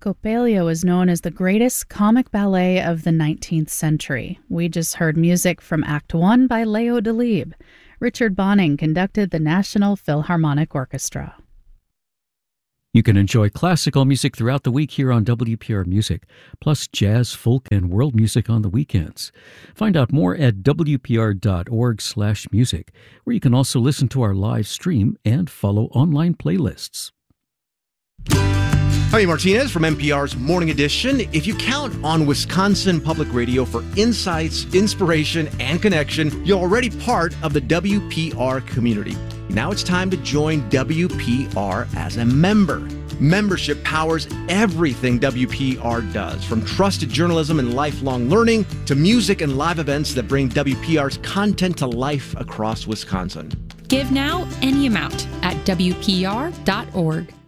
Coppelia was known as the greatest comic ballet of the 19th century. We just heard music from Act 1 by Leo Delibes. Richard Bonning conducted the National Philharmonic Orchestra. You can enjoy classical music throughout the week here on WPR Music, plus jazz, folk, and world music on the weekends. Find out more at wpr.org/music, where you can also listen to our live stream and follow online playlists. Jaime Martinez from NPR's Morning Edition. If you count on Wisconsin Public Radio for insights, inspiration, and connection, you're already part of the WPR community. Now it's time to join WPR as a member. Membership powers everything WPR does, from trusted journalism and lifelong learning to music and live events that bring WPR's content to life across Wisconsin. Give now any amount at WPR.org.